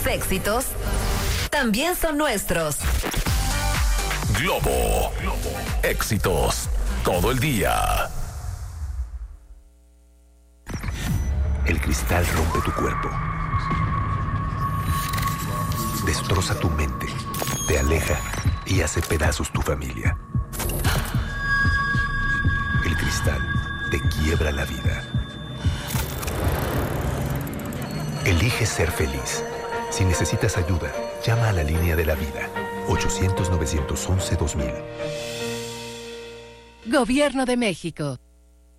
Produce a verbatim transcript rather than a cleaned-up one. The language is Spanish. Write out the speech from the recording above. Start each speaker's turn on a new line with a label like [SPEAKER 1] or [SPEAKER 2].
[SPEAKER 1] tus éxitos también son nuestros.
[SPEAKER 2] Globo. Éxitos todo el día.
[SPEAKER 3] El cristal rompe tu cuerpo. Destroza tu mente. Te aleja y hace pedazos tu familia. El cristal te quiebra la vida. Elige ser feliz. Si necesitas ayuda, llama a la línea de la vida. ochocientos, novecientos once, dos mil.
[SPEAKER 4] Gobierno de México.